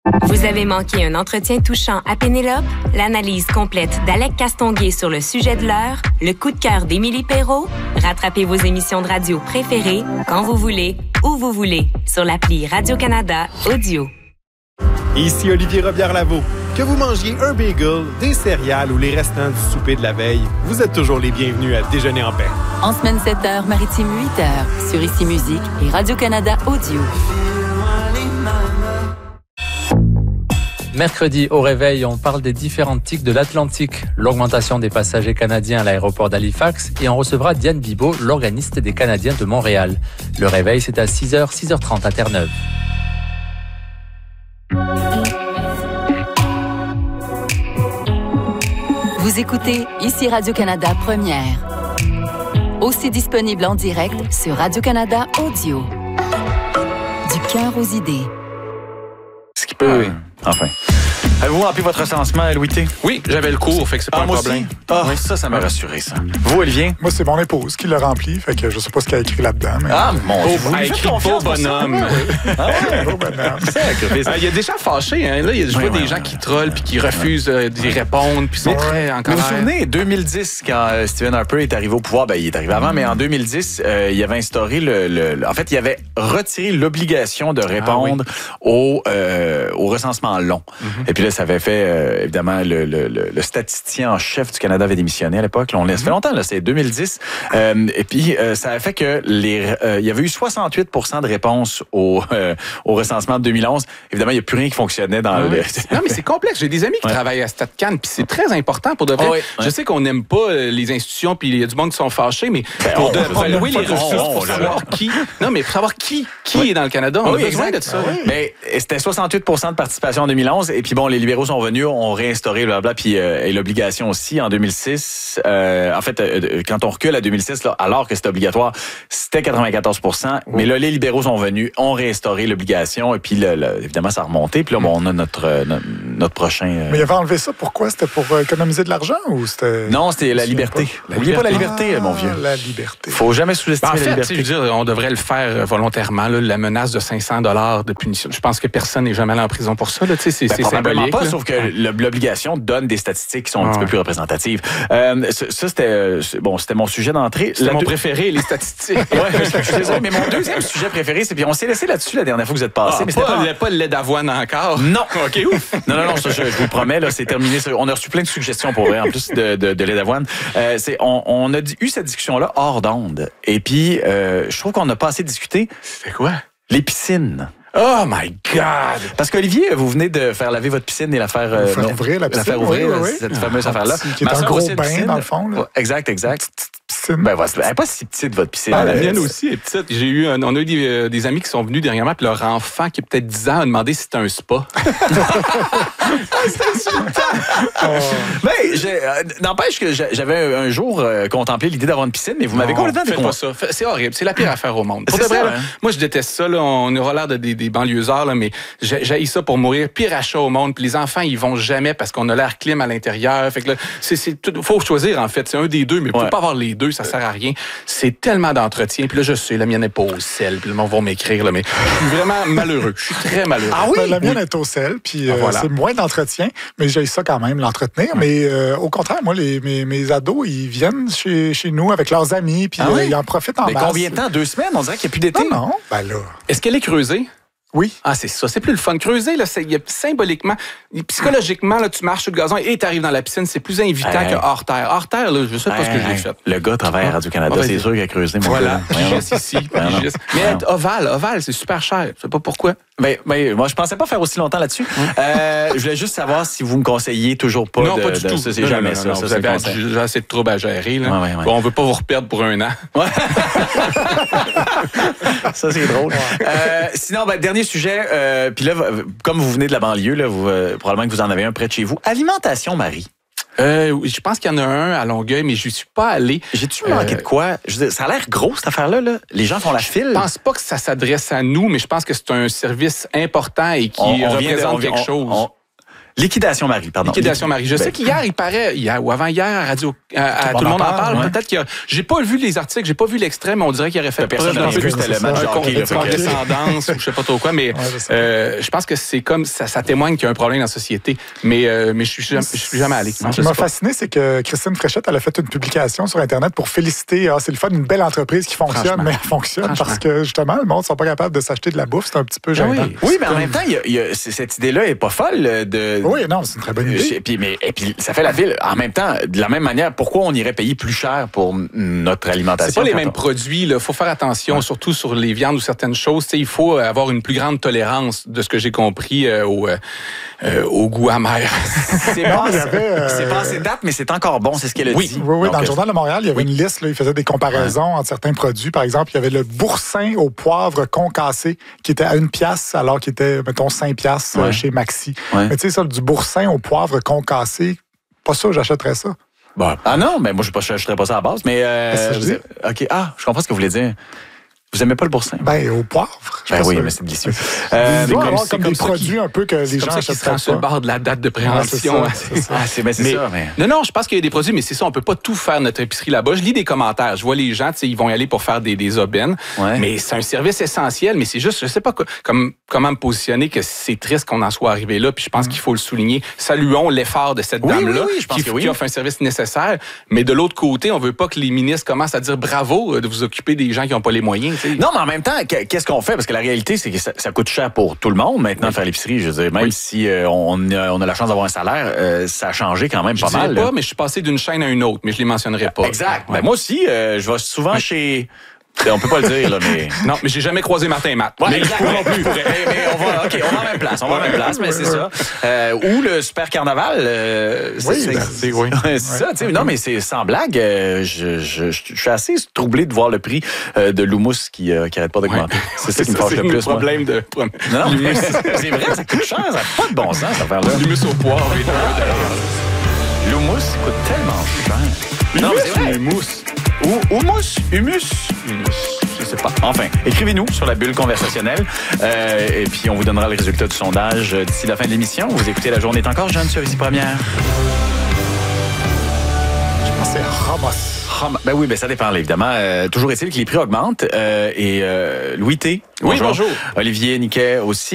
Vous avez manqué un entretien touchant à Pénélope? L'analyse complète d'Alec Castonguay sur le sujet de l'heure? Le coup de cœur d'Émilie Perrault? Rattrapez vos émissions de radio préférées quand vous voulez, où vous voulez, sur l'appli Radio-Canada Audio. Ici Olivier Robillard-Lavaux. Que vous mangiez un bagel, des céréales ou les restants du souper de la veille, vous êtes toujours les bienvenus à Déjeuner en paix. En semaine 7h, maritime 8h, sur Ici Musique et Radio-Canada Audio. Mercredi, au réveil, on parle des différentes tiques de l'Atlantique, l'augmentation des passagers canadiens à l'aéroport d'Halifax et on recevra Diane Bibeau, l'organiste des Canadiens de Montréal. Le réveil, c'est à 6h, 6h30 à Terre-Neuve. Vous écoutez Ici Radio-Canada Première. Aussi disponible en direct sur Radio-Canada Audio. Du cœur aux idées. Ce qui peut... Oui. Enfin. Avez-vous rempli votre recensement, Louis T? Oui, j'avais le cours, fait que c'est pas un problème. Oui, ça m'a rassuré, ça. Vous, Olivier? Moi, c'est mon épouse qui l'a rempli, fait que je sais pas ce qu'elle a écrit là-dedans. Mais... Ah, mon Dieu, elle a écrit beau bonhomme. Beau bonhomme. Il y a des gens fâchés, hein. Là, je vois des gens qui trollent puis qui refusent d'y répondre, puis sont très en colère. Vous vous souvenez, 2010, quand Stephen Harper est arrivé au pouvoir, il est arrivé avant, mais en 2010, il avait instauré en fait, il avait retiré l'obligation de répondre au recensement long. Et puis là, ça avait fait, évidemment, le statisticien en chef du Canada avait démissionné à l'époque. Là, ça fait longtemps, là, c'est 2010. Et puis, ça a fait que il y avait eu 68% de réponses au recensement de 2011. Évidemment, il n'y a plus rien qui fonctionnait dans le... Non, mais c'est complexe. J'ai des amis qui travaillent à StatCan, puis c'est très important pour de vrai. Je sais qu'on n'aime pas les institutions, puis il y a du monde qui sont fâchés, mais pour louer les ressources, pour savoir qui... Non, mais pour savoir qui est dans le Canada, on a besoin de ça. Mais c'était 68% de participation en 2011, et puis bon, les libéraux sont venus, ont réinstauré blabla, puis et l'obligation aussi en 2006. En fait, quand on recule à 2006, là, alors que c'était obligatoire, c'était 94%. Mais là, les libéraux sont venus, ont réinstauré l'obligation, et puis évidemment, ça a remonté. Puis là, bon, on a notre prochain... Mais il avait enlevé ça, pourquoi? C'était pour économiser de l'argent ou c'était... Non, c'était la liberté. N'oubliez pas la liberté, mon vieux. La liberté. Faut jamais sous-estimer la liberté. Je veux dire, on devrait le faire volontairement, là, la menace de $500 de punition. Je pense que personne n'est jamais allé en prison pour ça. Là, c'est symbolique. Pas, sauf que l'obligation donne des statistiques qui sont un petit peu plus représentatives. Ça, c'était mon sujet d'entrée. C'était mon préféré, les statistiques. Je suis désolé, mais mon deuxième sujet préféré, c'est... Puis on s'est laissé là-dessus la dernière fois que vous êtes passé. Mais pas le lait d'avoine encore. Non. OK, ouf. Non, ça, je vous promets, là, c'est terminé. On a reçu plein de suggestions pour vrai, en plus de lait d'avoine. On a eu cette discussion-là hors d'onde. Et puis, je trouve qu'on n'a pas assez discuté. C'est quoi? Les piscines. Oh my God! Parce qu'Olivier, vous venez de faire laver votre piscine et la faire ouvrir la piscine. La faire ouvrir, cette fameuse affaire-là. Qui est un gros bain, dans le fond. Là. Exact. Piscine. Ben, elle n'est pas si petite, votre piscine. La mienne aussi est petite. On a eu des amis qui sont venus dernièrement, puis leur enfant, qui a peut-être 10 ans, a demandé si c'était un spa. C'est insultant! N'empêche que j'avais un jour contemplé l'idée d'avoir une piscine, mais vous m'avez complètement déconseillé. Faites pas ça. C'est horrible. C'est la pire affaire au monde. Pour de vrai, moi, je déteste ça. Là. On aura l'air de des banlieusards, là, mais j'haïs ça pour mourir. Pire achat au monde. Puis les enfants, ils vont jamais parce qu'on a l'air clim à l'intérieur. Fait que là, faut choisir, en fait. C'est un des deux, mais on peut pas avoir les deux. Ça sert à rien. C'est tellement d'entretien. Puis là, je sais, la mienne n'est pas au sel. Puis le monde va m'écrire, là, mais je suis vraiment malheureux. Je suis très malheureux. Ah oui? La mienne est au sel. Puis c'est moins d'entretien, mais j'ai ça quand même, l'entretenir. Mais au contraire, moi, mes ados, ils viennent chez nous avec leurs amis, puis ils en profitent en masse. Mais combien de temps? 2 semaines? On dirait qu'il n'y a plus d'été. Non. Ben là. Est-ce qu'elle est creusée? Oui. Ah, c'est ça. C'est plus le fun. Creuser, là, symboliquement, psychologiquement, là, tu marches sur le gazon et tu arrives dans la piscine. C'est plus invitant que hors terre. Hors terre, là, je sais pas ce que j'ai fait. Le gars travaille à Radio-Canada, c'est sûr qu'il a creusé. Voilà. Pigiste ici. Mais ovale, c'est super cher. Je sais pas pourquoi. Moi, je pensais pas faire aussi longtemps là-dessus. Je voulais juste savoir si vous me conseillez toujours pas. Non, pas du tout. Ça, c'est jamais ça. Vous avez assez de troubles à gérer. Là. Bon, on veut pas vous reperdre pour 1 an. Ça, c'est drôle. Sinon, dernier sujet. Puis là, comme vous venez de la banlieue, là, probablement que vous en avez un près de chez vous. Alimentation, Marie. Je pense qu'il y en a un à Longueuil, mais je ne suis pas allé. J'ai-tu manqué de quoi? Je veux dire, ça a l'air gros, cette affaire-là. Là. Les gens font la file. Je pense pas que ça s'adresse à nous, mais je pense que c'est un service important et qui représente quelque chose. Liquidation Marie, pardon. Liquidation Marie. Je sais qu'hier, il paraît, ou avant-hier, à Radio, tout le monde en parle. Ouais. Peut-être que j'ai pas vu les articles, j'ai pas vu l'extrait, mais on dirait qu'il aurait fait preuve d'un peu de condescendance ou je sais pas trop quoi. Mais je pense que c'est comme ça témoigne qu'il y a un problème dans la société. Mais je suis jamais allé. Ce qui m'a fasciné, c'est que Christine Fréchette, elle a fait une publication sur Internet pour féliciter. C'est le fun d'une belle entreprise qui fonctionne, mais elle fonctionne parce que justement, le monde ne sont pas capables de s'acheter de la bouffe. C'est un petit peu gênant. Oui, mais en même temps, cette idée-là est pas folle de. Oui, non, c'est une très bonne idée. Et puis, ça fait la ville. En même temps, de la même manière, pourquoi on irait payer plus cher pour notre alimentation? C'est pas les mêmes produits. Il faut faire attention, surtout sur les viandes ou certaines choses. Il faut avoir une plus grande tolérance, de ce que j'ai compris, au goût amer. C'est passé date, mais c'est encore bon, c'est ce qu'elle a dit. Oui, dans le Journal de Montréal, il y avait une liste, là, il faisait des comparaisons entre certains produits. Par exemple, il y avait le boursin au poivre concassé qui était à 1 piastre, alors qu'il était, mettons, 5 piastres chez Maxi. Mais tu sais, ça, du boursin au poivre concassé, pas ça, j'achèterais ça. Bon. Ah non, mais moi, je n'achèterais pas ça à la base, mais... OK, je comprends ce que vous voulez dire. Vous aimez pas le boursin? Au poivre. Oui, mais c'est délicieux. C'est comme des produits un peu que les gens achètent pas. Sur le bord de la date de préemption. C'est ça. Non, je pense qu'il y a des produits, mais c'est ça, on peut pas tout faire notre épicerie là-bas. Je lis des commentaires, je vois les gens, ils vont y aller pour faire des aubaines. Mais c'est un service essentiel, mais c'est juste, je sais pas comment me positionner que c'est triste qu'on en soit arrivé là, puis je pense qu'il faut le souligner. Saluons l'effort de cette dame-là qui offre un service nécessaire, mais de l'autre côté, on veut pas que les ministres commencent à dire bravo de vous occuper des gens qui n'ont pas les moyens. Non, mais en même temps, qu'est-ce qu'on fait? Parce que la réalité, c'est que ça coûte cher pour tout le monde maintenant faire l'épicerie. Je veux dire, même si on a la chance d'avoir un salaire, ça a changé quand même pas mal. Je sais pas, mais je suis passé d'une chaîne à une autre, mais je les mentionnerai pas. Exact. Moi aussi, je vais souvent chez... On peut pas le dire, là, mais... Non, mais j'ai jamais croisé Martin et Matt. Mais non plus. Mais on va en même place. Mais c'est ça. Ou le Super Carnaval. C'est ça, tu sais. Non, mais c'est sans blague. Je suis assez troublé de voir le prix de l'houmous qui arrête pas d'augmenter. C'est ça qui me fâche le plus. C'est problème de... Non, c'est vrai, ça coûte cher. Ça n'a pas de bon sens, cette affaire-là. L'humus au poivre. L'houmous coûte tellement cher. Non, mais c'est vrai. Humus. Humus. Je sais pas. Enfin, écrivez-nous sur la bulle conversationnelle et puis on vous donnera le résultat du sondage d'ici la fin de l'émission. Vous écoutez La Journée est encore jeune sur Ici Première. Je pense que c'est Ramos. Ben oui, ça dépend, là, évidemment. Toujours est-il que les prix augmentent et Louis T. Oui, bonjour. Olivier Niquet aussi.